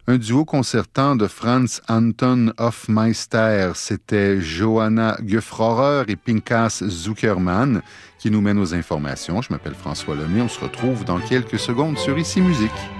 Un duo concertant de Franz Anton Hofmeister, c'était Johanna Gefrorer et Pinkas Zuckermann qui nous mènent aux informations. Je m'appelle François Lemay, on se retrouve dans quelques secondes sur Ici Musique.